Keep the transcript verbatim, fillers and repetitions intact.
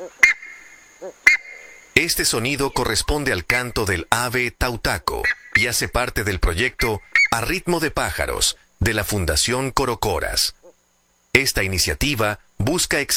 Este sonido corresponde al canto del ave tautaco y hace parte del proyecto A Ritmo de Pájaros de la Fundación Corocoras. Esta iniciativa busca